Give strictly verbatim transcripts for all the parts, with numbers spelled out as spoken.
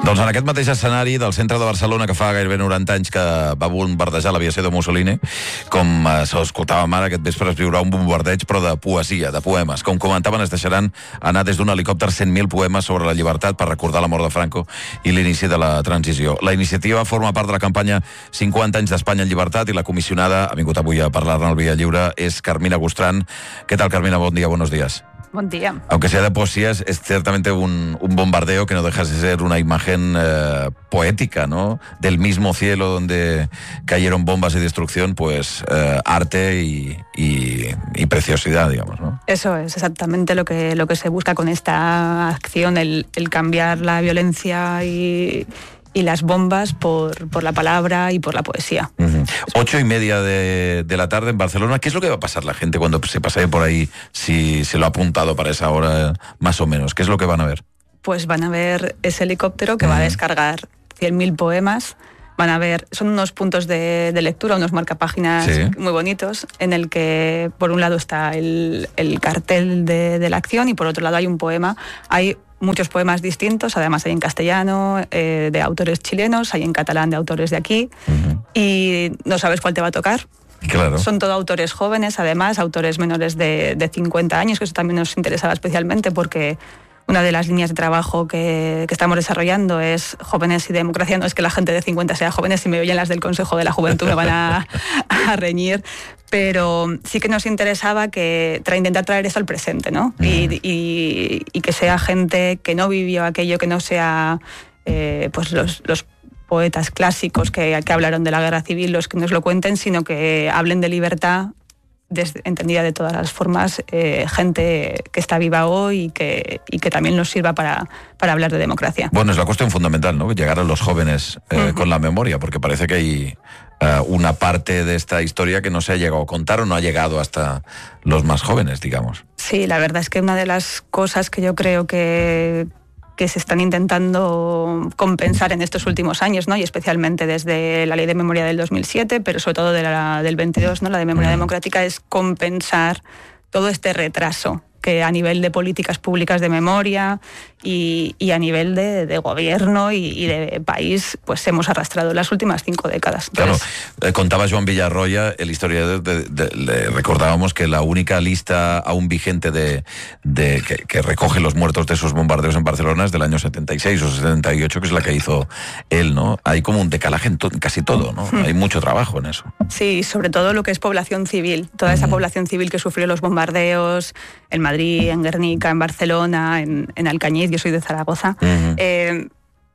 Doncs en aquest mateix escenari del centre de Barcelona, que fa gairebé noranta anys que va bombardejar l'aviació de Mussolini, com eh, s'escoltàvem ara, aquest vespre es viurà un bombardeig, però de poesia, de poemes. Com comentaven, es deixaran anar des d'un helicòpter cent mil poemes sobre la llibertat per recordar la mort de Franco i l'inici de la transició. La iniciativa forma part de la campanya cinquanta anys d'Espanya en llibertat, i la comissionada, ha vingut avui a parlar-ne al Via Lliure, és Carmina Gustran. ¿Qué tal, Carmina? Bon dia, buenos días. Buen día. Aunque sea de poesía, es, es ciertamente un, un bombardeo que no deja de ser una imagen eh, poética, ¿no? Del mismo cielo donde cayeron bombas y destrucción, pues eh, arte y, y, y preciosidad, digamos, ¿no? Eso es exactamente lo que, lo que se busca con esta acción, el, el cambiar la violencia y... y las bombas por, por la palabra y por la poesía. Uh-huh. Ocho y media de, de la tarde en Barcelona. ¿Qué es lo que va a pasar la gente cuando se pase por ahí, si se lo ha apuntado para esa hora, más o menos? ¿Qué es lo que van a ver? Pues van a ver ese helicóptero que uh-huh. va a descargar cien mil poemas. Van a ver, son unos puntos de, de lectura, unos marcapáginas sí. muy bonitos, en el que por un lado está el, el cartel de, de la acción y por otro lado hay un poema. Hay muchos poemas distintos, además hay en castellano eh, de autores chilenos, hay en catalán de autores de aquí, uh-huh. y no sabes cuál te va a tocar. Claro. Son todo autores jóvenes, además, autores menores de, de cincuenta años, que eso también nos interesaba especialmente porque una de las líneas de trabajo que, que estamos desarrollando es jóvenes y democracia. No es que la gente de cincuenta sea jóvenes, si me oyen las del Consejo de la Juventud me van a, a reñir, pero sí que nos interesaba que tra, intentar traer eso al presente, ¿no? Mm. Y, y, y que sea gente que no vivió aquello, que no sea eh, pues los, los poetas clásicos que, que hablaron de la guerra civil los que nos lo cuenten, sino que hablen de libertad desde, entendida de todas las formas, eh, gente que está viva hoy y que, y que también nos sirva para, para hablar de democracia. Bueno, es la cuestión fundamental, ¿no? Llegar a los jóvenes eh, uh-huh. con la memoria, porque parece que hay uh, una parte de esta historia que no se ha llegado a contar o no ha llegado hasta los más jóvenes, digamos. Sí, la verdad es que una de las cosas que yo creo que... que se están intentando compensar en estos últimos años, ¿no? Y especialmente desde la Ley de Memoria del dos mil siete, pero sobre todo de la, del veintidós, ¿no? La de Memoria Democrática, es compensar todo este retraso que a nivel de políticas públicas de memoria y, y a nivel de, de gobierno y, y de país, pues hemos arrastrado las últimas cinco décadas. Entonces, claro, eh, contaba Joan Villarroya, el historiador, de, de, de, le recordábamos que la única lista aún vigente de, de que, que recoge los muertos de esos bombardeos en Barcelona es del año setenta y seis o setenta y ocho, que es la que hizo él, ¿no? Hay como un decalaje en to, casi todo, ¿no? Hmm. Hay mucho trabajo en eso. Sí, sobre todo lo que es población civil, toda esa hmm. población civil que sufrió los bombardeos en Madrid, en Guernica, en Barcelona, en, en Alcañiz. Yo soy de Zaragoza. Uh-huh. Eh,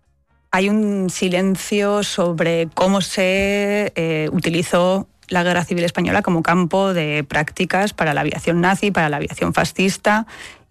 hay un silencio sobre cómo se eh, utilizó la Guerra Civil Española como campo de prácticas para la aviación nazi, para la aviación fascista,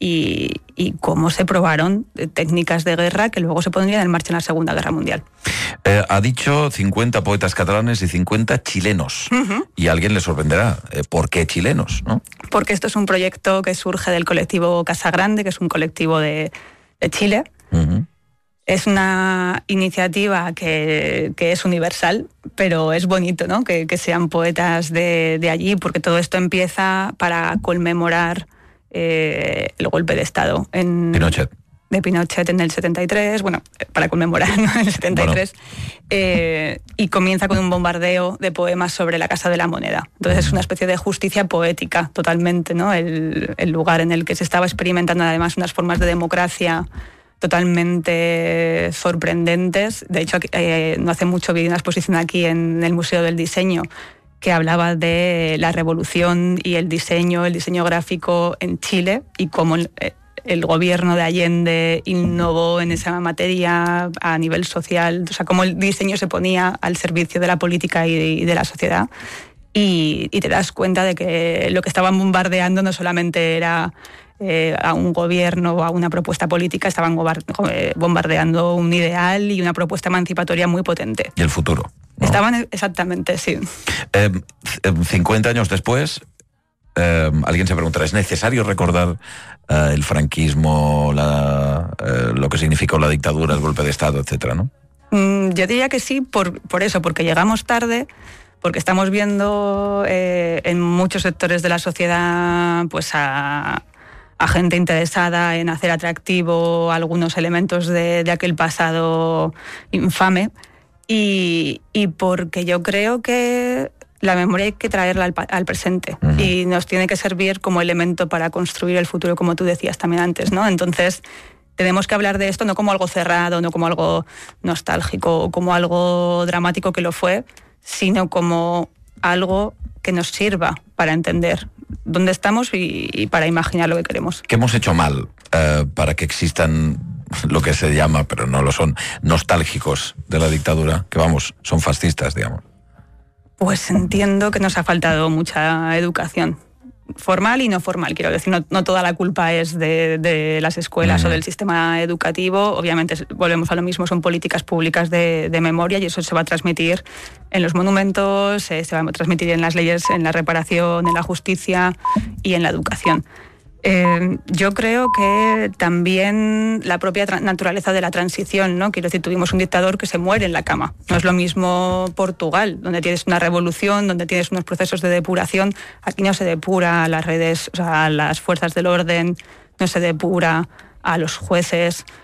y, y cómo se probaron técnicas de guerra que luego se pondrían en marcha en la Segunda Guerra Mundial. Eh, ha dicho cincuenta poetas catalanes y cincuenta chilenos. Uh-huh. Y a alguien le sorprenderá. Eh, ¿Por qué chilenos, no? Porque esto es un proyecto que surge del colectivo Casa Grande, que es un colectivo de, de Chile. Uh-huh. Es una iniciativa que, que es universal, pero es bonito, ¿no? Que, que sean poetas de, de allí, porque todo esto empieza para conmemorar eh, el golpe de Estado en Pinochet. de Pinochet en el setenta y tres, bueno, para conmemorar, ¿no? En el setenta y tres, bueno. eh, y comienza con un bombardeo de poemas sobre la Casa de la Moneda. Entonces es una especie de justicia poética totalmente, ¿no? El, el lugar en el que se estaba experimentando además unas formas de democracia totalmente sorprendentes. De hecho, eh, no hace mucho vi una exposición aquí en el Museo del Diseño que hablaba de la revolución y el diseño, el diseño gráfico en Chile y cómo el, el gobierno de Allende innovó en esa materia a nivel social, o sea, cómo el diseño se ponía al servicio de la política y de la sociedad. Y, y te das cuenta de que lo que estaban bombardeando no solamente era eh, a un gobierno o a una propuesta política, estaban bombardeando un ideal y una propuesta emancipatoria muy potente. Y el futuro, ¿no? Estaban, exactamente, sí. Eh, cincuenta años después, eh, alguien se preguntará, ¿es necesario recordar eh, el franquismo, la, eh, lo que significó la dictadura, el golpe de Estado, etcétera, ¿no? Mm, yo diría que sí, por, por eso, porque llegamos tarde, porque estamos viendo eh, en muchos sectores de la sociedad pues a, a gente interesada en hacer atractivo algunos elementos de, de aquel pasado infame, y, y porque yo creo que la memoria hay que traerla al, al presente, uh-huh. y nos tiene que servir como elemento para construir el futuro, como tú decías también antes, ¿no? Entonces, tenemos que hablar de esto no como algo cerrado, no como algo nostálgico o como algo dramático que lo fue, sino como algo que nos sirva para entender dónde estamos y, y para imaginar lo que queremos. ¿Qué hemos hecho mal eh, para que existan lo que se llama, pero no lo son, nostálgicos de la dictadura? Que vamos, son fascistas, digamos. Pues entiendo que nos ha faltado mucha educación. Formal y no formal, quiero decir, no, no toda la culpa es de, de las escuelas, uh-huh. o del sistema educativo. Obviamente, volvemos a lo mismo, son políticas públicas de, de memoria, y eso se va a transmitir en los monumentos, eh, se va a transmitir en las leyes, en la reparación, en la justicia y en la educación. Eh, yo creo que también la propia tra- naturaleza de la transición, ¿no? Quiero decir, tuvimos un dictador que se muere en la cama. No es lo mismo Portugal, donde tienes una revolución, donde tienes unos procesos de depuración. Aquí no se depura a las redes, o sea, a las fuerzas del orden, no se depura a los jueces,